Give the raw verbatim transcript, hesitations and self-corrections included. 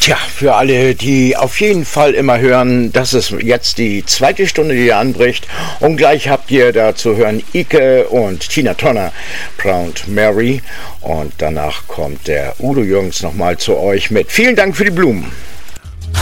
Tja, für alle, die auf jeden Fall immer hören, das ist jetzt die zweite Stunde, die anbricht. Und gleich habt ihr da zu hören Ike und Tina Turner, Proud Mary. Und danach kommt der Udo Jürgens nochmal zu euch mit vielen Dank für die Blumen.